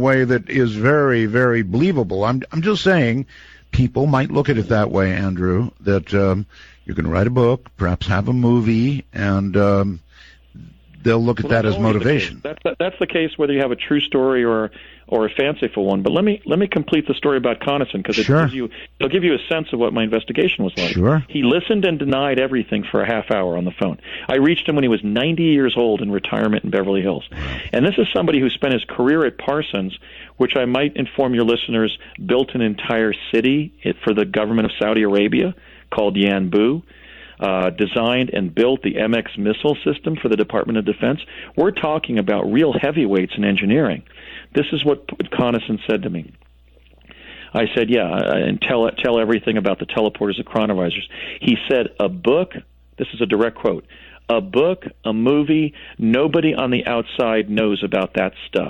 way that is very, very believable. I'm just saying people might look at it that way, Andrew, that you can write a book, perhaps have a movie, and they'll look at that as motivation. That's the case whether you have a true story or a fanciful one. But let me complete the story about Conason, because it'll give you a sense of what my investigation was like. Sure. He listened and denied everything for a half hour on the phone. I reached him when he was 90 years old in retirement in Beverly Hills. And this is somebody who spent his career at Parsons, which I might inform your listeners built an entire city for the government of Saudi Arabia called Yanbu. Designed and built the MX missile system for the Department of Defense. We're talking about real heavyweights in engineering. This is what Conason said to me. I said, yeah, and tell everything about the teleporters, the chronovisors. He said, a book, this is a direct quote, a book, a movie, nobody on the outside knows about that stuff.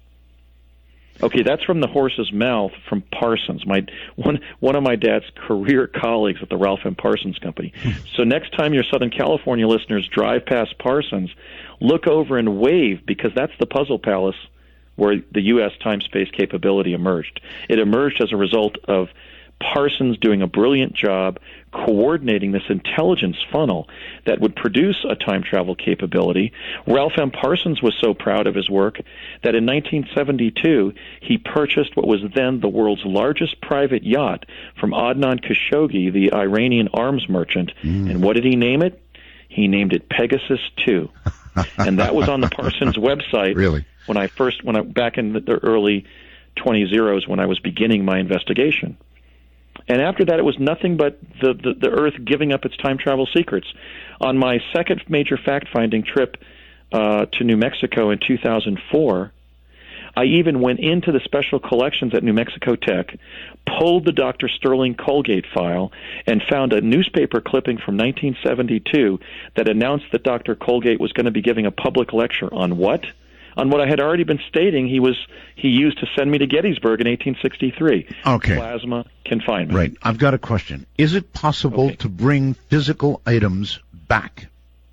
Okay, that's from the horse's mouth from Parsons, one of my dad's career colleagues at the Ralph M. Parsons Company. So next time your Southern California listeners drive past Parsons, look over and wave, because that's the puzzle palace where the U.S. time-space capability emerged. It emerged as a result of Parsons doing a brilliant job coordinating this intelligence funnel that would produce a time travel capability. Ralph M. Parsons was so proud of his work that in 1972 he purchased what was then the world's largest private yacht from Adnan Khashoggi, the Iranian arms merchant. And what did he name it? He named it Pegasus 2. And that was on the Parsons website. Really? Back in the early 20s when I was beginning my investigation. And after that, it was nothing but the Earth giving up its time travel secrets. On my second major fact-finding trip to New Mexico in 2004, I even went into the special collections at New Mexico Tech, pulled the Dr. Sterling Colgate file, and found a newspaper clipping from 1972 that announced that Dr. Colgate was going to be giving a public lecture on what? On what I had already been stating he used to send me to Gettysburg in 1863. Okay. Plasma confinement. Right. I've got a question. Is it possible to bring physical items back?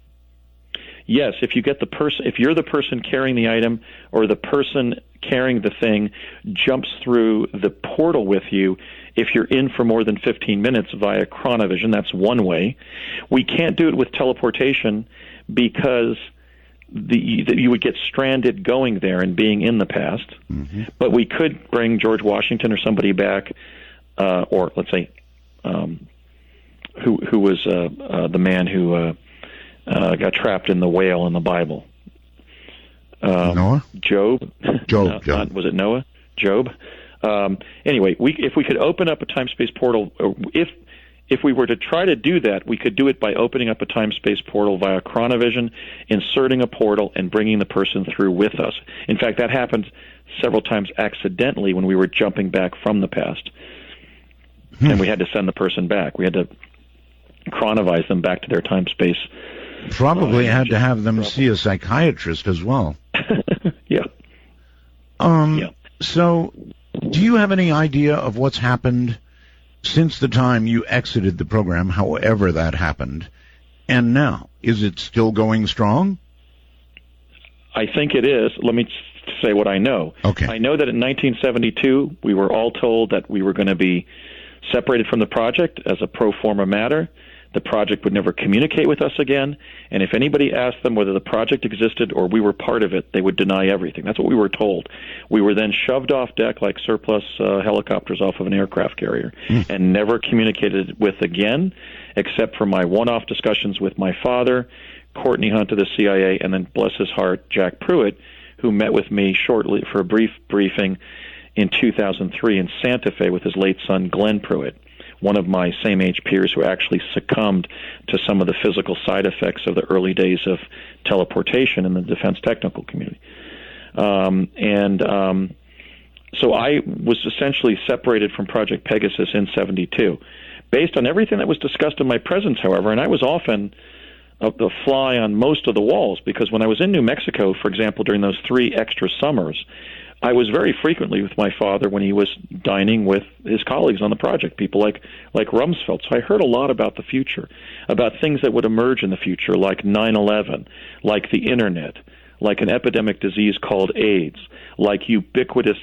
Yes, if you're the person carrying the item, or the person carrying the thing jumps through the portal with you, if you're in for more than 15 minutes via chronovision, that's one way. We can't do it with teleportation because you would get stranded going there and being in the past. But we could bring George Washington or somebody back, or let's say who was the man who got trapped in the whale in the Bible. Noah? Job. Was it Noah? Job. Anyway, if we could open up a time-space portal, if we were to try to do that, we could do it by opening up a time-space portal via chronovision, inserting a portal, and bringing the person through with us. In fact, that happened several times accidentally when we were jumping back from the past. And we had to send the person back. We had to chronovize them back to their time-space. Probably had to have them see a psychiatrist as well. Yeah. So, do you have any idea of what's happened since the time you exited the program, however that happened, and now? Is it still going strong? I think it is. Let me say what I know. Okay. I know that in 1972, we were all told that we were going to be separated from the project as a pro forma matter. The project would never communicate with us again, and if anybody asked them whether the project existed or we were part of it, they would deny everything. That's what we were told. We were then shoved off deck like surplus helicopters off of an aircraft carrier and never communicated with again, except for my one-off discussions with my father, Courtney Hunt of the CIA, and then, bless his heart, Jack Pruitt, who met with me shortly for a brief briefing in 2003 in Santa Fe with his late son, Glenn Pruitt, one of my same-age peers who actually succumbed to some of the physical side effects of the early days of teleportation in the defense technical community. So I was essentially separated from Project Pegasus in 72. Based on everything that was discussed in my presence, however, and I was often the fly on most of the walls, because when I was in New Mexico, for example, during those 3 extra summers, I was very frequently with my father when he was dining with his colleagues on the project, people like Rumsfeld. So I heard a lot about the future, about things that would emerge in the future, like 9/11, like the Internet, like an epidemic disease called AIDS, like ubiquitous